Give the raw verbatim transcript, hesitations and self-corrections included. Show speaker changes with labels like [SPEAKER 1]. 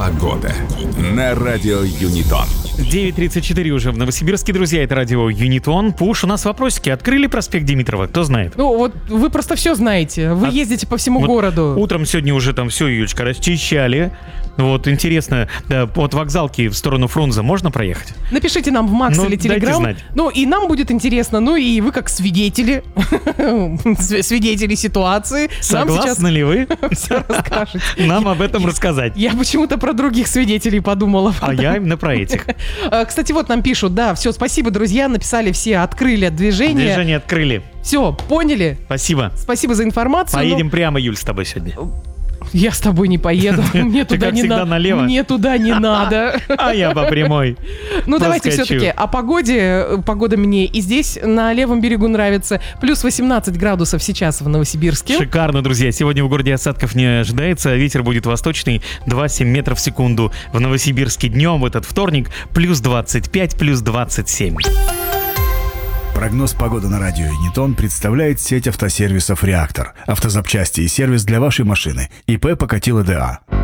[SPEAKER 1] Погода на радио Юнитон.
[SPEAKER 2] девять тридцать четыре уже в Новосибирске, друзья, это радио Юнитон. Пуш, у нас вопросики. Открыли проспект Димитрова? Кто знает?
[SPEAKER 3] Ну, вот вы просто все знаете. Вы
[SPEAKER 2] А
[SPEAKER 3] ездите по всему
[SPEAKER 2] вот
[SPEAKER 3] городу.
[SPEAKER 2] Утром сегодня уже там все, Юлечка, расчищали. Вот, интересно, да, от вокзалки в сторону Фрунзе можно проехать?
[SPEAKER 3] Напишите нам в Макс
[SPEAKER 2] Ну,
[SPEAKER 3] или
[SPEAKER 2] дайте
[SPEAKER 3] Телеграм.
[SPEAKER 2] знать.
[SPEAKER 3] Ну, и нам будет интересно. Ну, и вы как свидетели, свидетели ситуации. нам
[SPEAKER 2] Согласны ли вы
[SPEAKER 3] сейчас все расскажете.
[SPEAKER 2] нам об этом рассказать?
[SPEAKER 3] Я почему-то про других свидетелей подумала.
[SPEAKER 2] А я именно про этих.
[SPEAKER 3] А, Кстати, вот нам пишут, да, все, спасибо, друзья, написали все, открыли движение.
[SPEAKER 2] Движение открыли.
[SPEAKER 3] Все, поняли?
[SPEAKER 2] Спасибо.
[SPEAKER 3] Спасибо за информацию.
[SPEAKER 2] Поедем прямо, Юль, с тобой сегодня.
[SPEAKER 3] Ну, я с тобой не поеду. Мне
[SPEAKER 2] Ты,
[SPEAKER 3] туда
[SPEAKER 2] как
[SPEAKER 3] не
[SPEAKER 2] всегда,
[SPEAKER 3] надо.
[SPEAKER 2] налево?
[SPEAKER 3] Мне туда не надо.
[SPEAKER 2] А я по прямой.
[SPEAKER 3] Ну, давайте
[SPEAKER 2] Проскочу.
[SPEAKER 3] все-таки о погоде. Погода мне и здесь, на левом берегу, нравится. Плюс восемнадцать градусов сейчас в Новосибирске.
[SPEAKER 2] Шикарно, друзья. Сегодня в городе осадков не ожидается. Ветер будет восточный, два целых семь десятых метров в секунду. В Новосибирске днем в этот вторник плюс двадцать пять, плюс двадцать семь.
[SPEAKER 4] Прогноз погоды на радио Юнитон представляет сеть автосервисов «Реактор». Автозапчасти и сервис для вашей машины. ИП Покатило ДА.